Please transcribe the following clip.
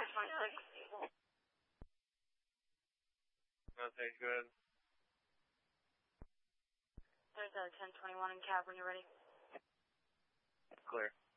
1026. Okay, good. There's a 1021 in cab when you're ready. Clear.